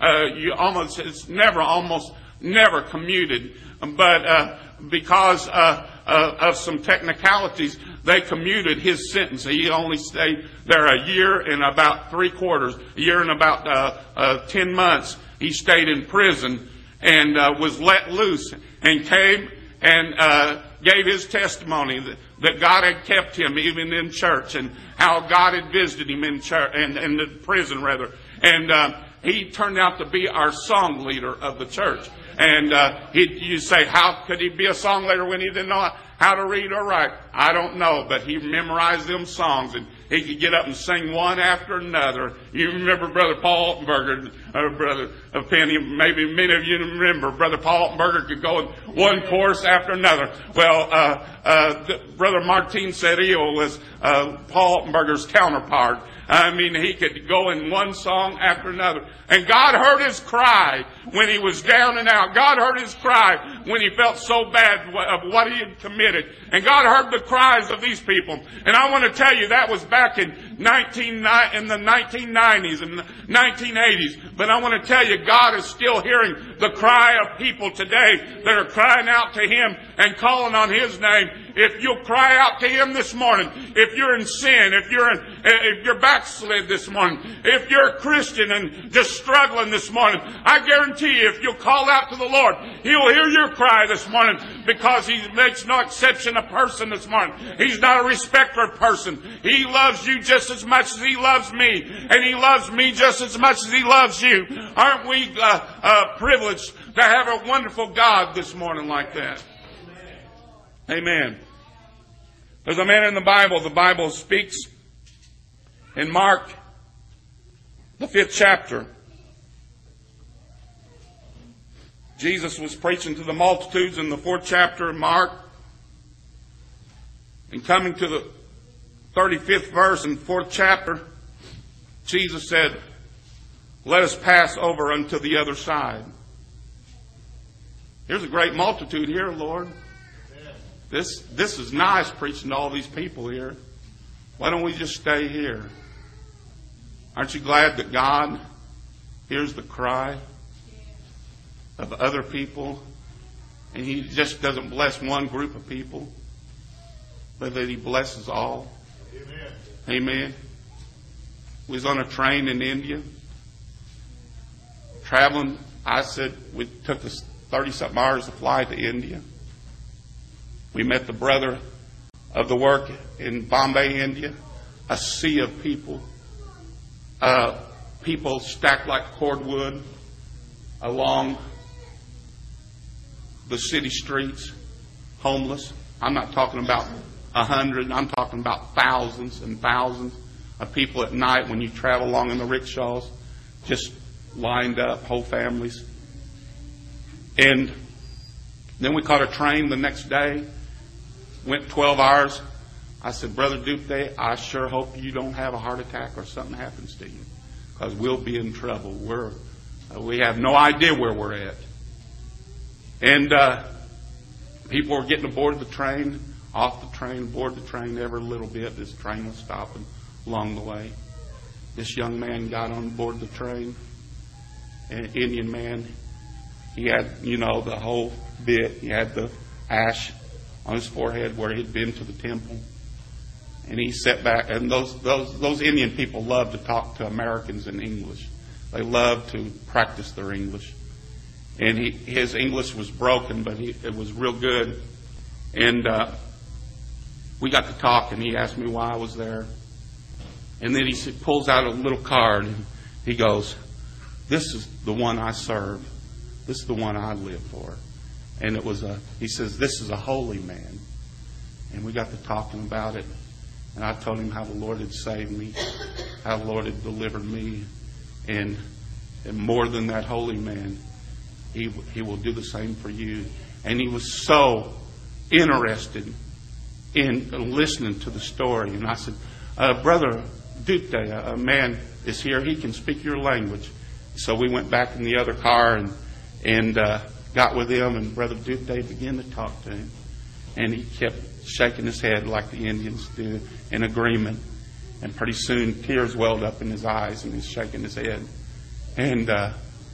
it's almost never commuted. But because of some technicalities, they commuted his sentence. He only stayed there a year and about 3/4, a year and about 10 months. He stayed in prison and was let loose and came and gave his testimony that God had kept him even in church, and how God had visited him in church and in the prison rather. And he turned out to be our song leader of the church. And you say, how could he be a song leader when he didn't know how to read or write? I don't know, but he memorized them songs, and he could get up and sing one after another. You remember Brother Paul Altenberger, Brother Penny, maybe many of you remember Brother Paul Altenberger could go in one chorus after another. Well, Brother Martin Cedillo was Paul Altenberger's counterpart. I mean, he could go in one song after another. And God heard his cry when he was down and out. God heard his cry when he felt so bad of what he had committed. And God heard the cries of these people. And I want to tell you, that was back in the 1990s and the 1980s. But I want to tell you, God is still hearing the cry of people today that are crying out to him and calling on his name. If you'll cry out to him this morning, if you're in sin, if you're backslid this morning, if you're a Christian and just struggling this morning, I guarantee you, if you'll call out to the Lord, he'll hear your cry this morning, because he makes no exception of person this morning. He's not a respecter of person. He loves you just as much as he loves me, and he loves me just as much as he loves you. Aren't we privileged to have a wonderful God this morning like that? Amen. There's a man in the Bible speaks in Mark, the 5th chapter. Jesus was preaching to the multitudes in the 4th chapter of Mark. And coming to the 35th verse in the 4th chapter, Jesus said, "Let us pass over unto the other side." Here's a great multitude here, Lord. This is nice, preaching to all these people here. Why don't we just stay here? Aren't you glad that God hears the cry of other people, and he just doesn't bless one group of people, but that he blesses all? Amen. Amen. We was on a train in India, traveling. I said we took us 30-something hours to fly to India. We met the brother of the work in Bombay, India. A sea of people. People stacked like cordwood along the city streets, homeless. I'm not talking about 100. I'm talking about thousands and thousands of people at night when you travel along in the rickshaws, just lined up, whole families. And then we caught a train the next day. Went 12 hours. I said, "Brother Dupte, I sure hope you don't have a heart attack or something happens to you, because we'll be in trouble. We have no idea where we're at." And people were getting aboard the train, off the train, aboard the train every little bit. This train was stopping along the way. This young man got on board the train, an Indian man. He had, the whole bit. He had the ash on his forehead where he'd been to the temple. And he sat back, and those Indian people love to talk to Americans in English. They love to practice their English. And his English was broken, but it was real good. And we got to talk, and he asked me why I was there. And then he pulls out a little card, and he goes, "This is the one I serve. This is the one I live for." And he says, "This is a holy man." And we got to talking about it. And I told him how the Lord had saved me, how the Lord had delivered me. And more than that holy man, he will do the same for you. And he was so interested in listening to the story. And I said, "Brother Dupte, a man is here. He can speak your language." So we went back in the other car and got with him, and Brother Dupte began to talk to him. And he kept shaking his head like the Indians do in agreement. And pretty soon tears welled up in his eyes, and he's shaking his head. And